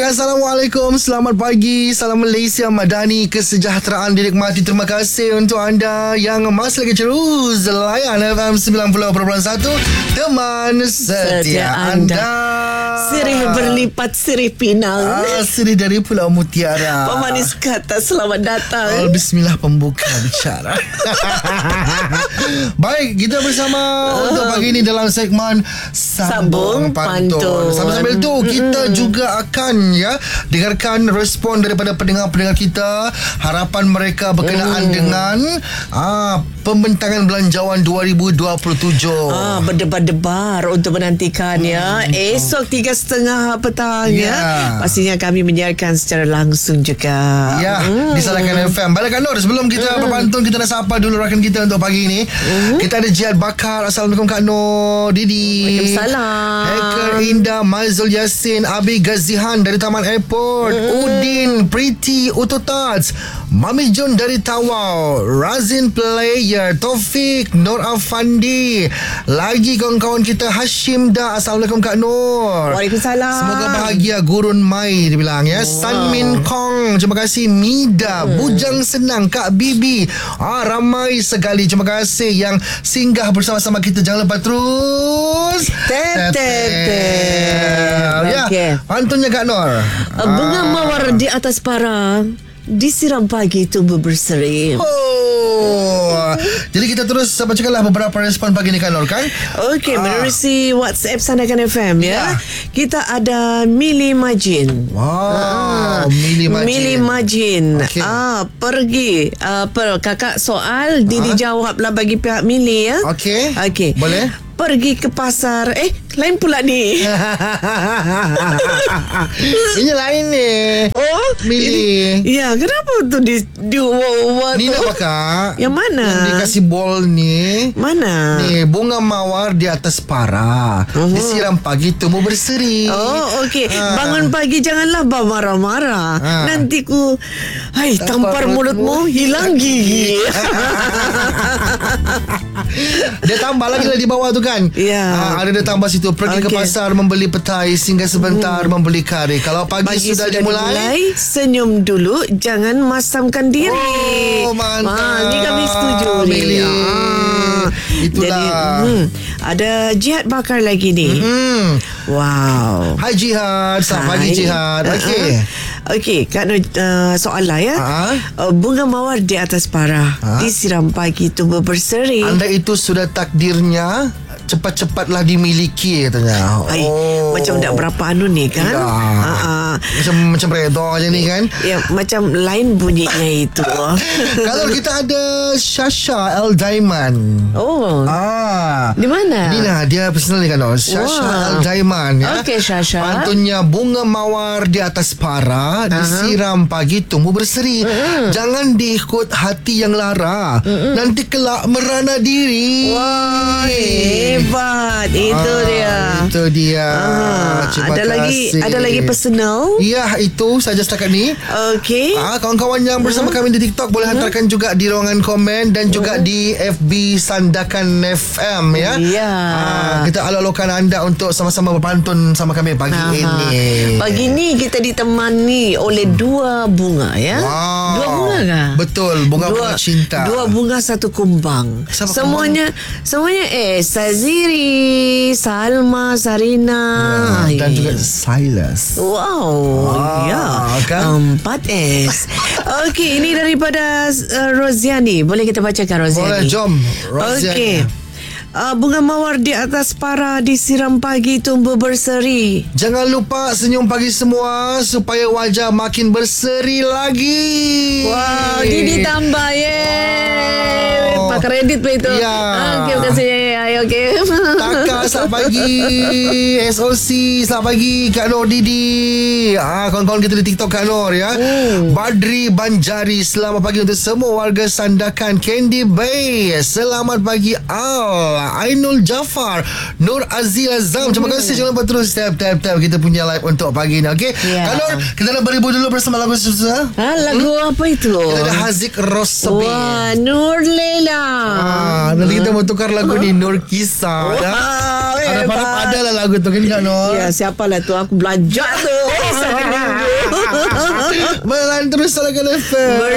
Assalamualaikum, selamat pagi, salam Malaysia Madani, kesejahteraan dinikmati. Terima kasih untuk anda yang masih lagi terus layan FM 90.1, teman setia anda. Sirih berlipat, sirih pinang. Sirih dari Pulau Mutiara. Pemanis kata selamat datang. Bismillah pembuka bicara. Baik, kita bersama untuk pagi ini dalam segmen Sambung Pantun. Sambil-sambil tu kita juga akan dengarkan respon daripada pendengar-pendengar kita, harapan mereka berkenaan dengan pembentangan belanjawan 2027. Berdebar-debar untuk menantikan esok 3:30 petang pastinya kami menyiarkan secara langsung juga di Salakan FM. Baiklah Kak Nur, sebelum kita berpantun, kita nak sapa dulu rakan kita untuk pagi ini. Kita ada Jihad Bakar. Assalamualaikum Kak Nur. Didi. Waalaikumsalam. Hacker Indah, Maizul Yassin, Abi Gazihan dari Taman Airport, Udin, Pretty Utotats, Mami Jun dari Tawau, Razin Player, Taufik, Nur Afandi, lagi kawan-kawan kita Hashim Da. Assalamualaikum Kak Nur. Waalaikumsalam. Semoga bahagia. Gurun Mai dia bilang San Min Kong, terima kasih. Mida, Bujang Senang, Kak Bibi, ramai sekali. Terima kasih yang singgah bersama-sama kita. Jangan lupa terus pantunnya Kak Nur. Bunga mawar di atas parang, disiram pagi tumbuh berseri. Jadi kita terus bacakanlah beberapa respon pagi ni Kak Nur kan. Okey, menerusi WhatsApp Sandakan FM kita ada Mili Majin. Mili Majin. Okay. Pergi kakak soal Didi jawablah bagi pihak Mili Okey. Boleh? Pergi ke pasar. Lain pula ni. Ini lain ni. Mili. Ya, kenapa tu di ni nak pakak? Yang mana? Yang dikasih bol ni. Mana? Ni bunga mawar di atas para. Disiram pagi tumbuh berseri. Okey. Bangun pagi janganlah marah-marah. Nanti ku tampar mulutmu, hilang gigi. Dia tambah lagi lah di bawah tu kan. Ada dia tambah situ. Pergi ke pasar membeli petai, singgah sebentar membeli kari. Kalau pagi sudah dimulai, senyum dulu, jangan masamkan diri. Mantap. Ni kami setuju ni. Itulah. Jadi, ada Jihad Bakar lagi ni. Wow. Hai Jihad. Selamat pagi Jihad. Okey, Kak Nur, soalan bunga mawar di atas para, disiram pagi tumbuh berseri. Anda itu sudah takdirnya cepat-cepatlah dimiliki katanya. Macam tak berapa ni kan? Macam redor je ni kan? Ya, macam lain bunyinya itu. Kalau kita ada Shasha L Diamond. Di mana? Ni lah dia personal ni kan. Shasha L Diamond. Okey Shasha. Pantunnya bunga mawar di atas para, disiram pagi tumbuh berseri. Jangan diikut hati yang lara, nanti kelak merana diri. Hebat. Itu dia. Ada lagi personal. Ya, itu saja setakat ni. Okey. Kawan-kawan yang bersama kami di TikTok boleh hantarkan juga di ruangan komen dan juga di FB Sandakan FM kita alok-alokkan anda untuk sama-sama berpantun sama kami pagi ini. Pagi ni kita ditemani oleh dua bunga Dua bunga kah? Betul, bunga cinta. Dua bunga satu kumbang. Semuanya Saziri, Salma, Sarina dan juga Silas. Kan? 4S. Okey, ini daripada Roziani. Boleh kita bacakan Roziani? Boleh, jom Roziani. Okey. Bunga mawar di atas para, disiram pagi tumbuh berseri. Jangan lupa senyum pagi semua supaya wajah makin berseri lagi. Didi tambah pakai Reddit itu. Okey, terima kasih. Okey. Taka selamat pagi. SOC selamat pagi Kak Nur, Didi. Kawan-kawan kita di TikTok Kak Nur Badri Banjari, selamat pagi untuk semua warga Sandakan. Candy Bay, selamat pagi. Ainul Jafar, Nur Azil Azam, terima kasih. Jangan lupa terus tap kita punya live untuk pagi ni. Okey Kak Nur, kita nak beribu dulu bersama lagu susah. Lagu apa itu? Kita ada Haziq Rosabi. Nur Lela. Nanti kita mau tukar lagu ni Nur Kisah. Harap-harap ada lah lagu tu kan Kak Nur. Ya, siapalah tu, aku belajar tu. Esok minggu. Melan terus Salahkan FM.